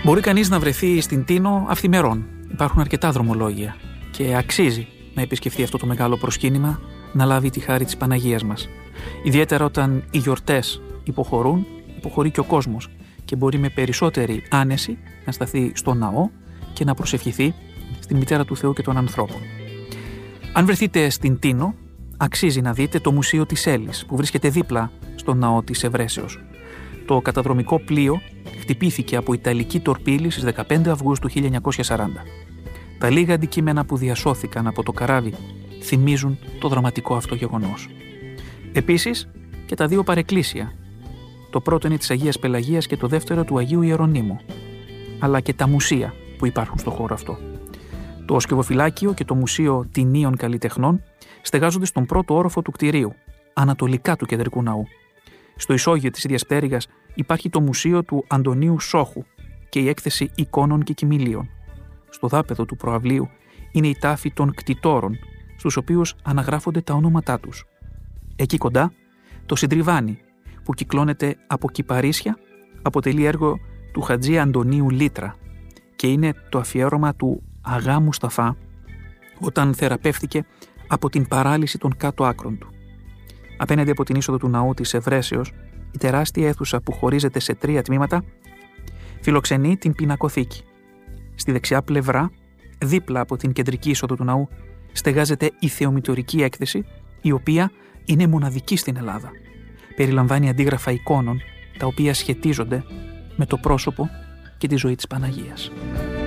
Μπορεί κανείς να βρεθεί στην Τίνο αυθημερών. Υπάρχουν αρκετά δρομολόγια και αξίζει να επισκεφθεί αυτό το μεγάλο προσκύνημα, να λάβει τη χάρη της Παναγίας μας. Ιδιαίτερα όταν οι γιορτές υποχωρεί και ο κόσμος και μπορεί με περισσότερη άνεση να σταθεί στο ναό και να προσευχηθεί στη Μητέρα του Θεού και των ανθρώπων. Αν βρεθείτε στην Τίνο, αξίζει να δείτε το Μουσείο της Έλλης που βρίσκεται δίπλα στο ναό της Ευρέσεως. Το καταδρομικό πλοίο χτυπήθηκε από ιταλική τορπίλη στις 15 Αυγούστου 1940. Τα λίγα αντικείμενα που διασώθηκαν από το καράβι θυμίζουν το δραματικό αυτό γεγονός. Επίσης και τα δύο παρεκκλήσια. Το πρώτο είναι της Αγίας Πελαγίας και το δεύτερο του Αγίου Ιερονύμου, αλλά και τα μουσεία που υπάρχουν στο χώρο αυτό. Το Σκευοφυλάκιο και το Μουσείο Τινίων Καλλιτεχνών στεγάζονται στον πρώτο όροφο του κτηρίου, ανατολικά του κεντρικού ναού. Στο ισόγειο της ίδιας πτέρυγας υπάρχει το Μουσείο του Αντωνίου Σόχου και η έκθεση εικόνων και κοιμηλίων. Στο δάπεδο του προαυλίου είναι η τάφη των κτητόρων, στους οποίους αναγράφονται τα ονόματά τους. Εκεί κοντά, το Συντριβάνι, που κυκλώνεται από κυπαρίσια, αποτελεί έργο του Χατζή Αντωνίου Λίτρα και είναι το αφιέρωμα του Αγά Μουσταφά όταν θεραπεύτηκε από την παράλυση των κάτω άκρων του. Απέναντι από την είσοδο του ναού της Ευρέσεως, η τεράστια αίθουσα που χωρίζεται σε 3 τμήματα φιλοξενεί την πινακοθήκη. Στη δεξιά πλευρά, δίπλα από την κεντρική είσοδο του ναού, στεγάζεται η θεομητορική έκθεση, η οποία είναι μοναδική στην Ελλάδα. Περιλαμβάνει αντίγραφα εικόνων, τα οποία σχετίζονται με το πρόσωπο και τη ζωή της Παναγίας.